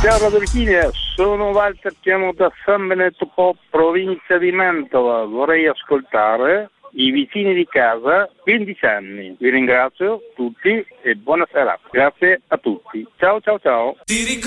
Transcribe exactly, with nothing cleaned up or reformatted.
Ciao Radio Vicini, sono Walter, chiamo da San Benedetto Po, provincia di Mantova. Vorrei ascoltare i vicini di casa, quindici anni. Vi ringrazio tutti e buona serata. Grazie a tutti. Ciao ciao ciao.